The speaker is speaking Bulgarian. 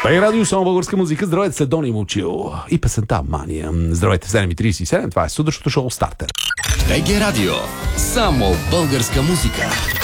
Пай радио, само българска музика. Здравейте, се Дони Мучил и песента Мания. Здравейте в 7:37, това е сутрешното шоу Стартер. БГ Радио, само българска музика.